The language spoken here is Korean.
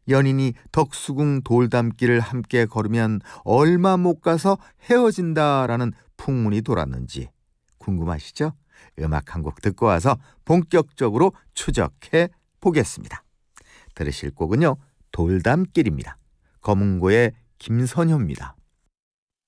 연인이 덕수궁 돌담길을 함께 걸으면 얼마 못 가서 헤어진다라는 풍문이 돌았는지 궁금하시죠? 음악 한 곡 듣고 와서 본격적으로 추적해 보겠습니다. 들으실 곡은요, 돌담길입니다. 검은고의 김선효입니다.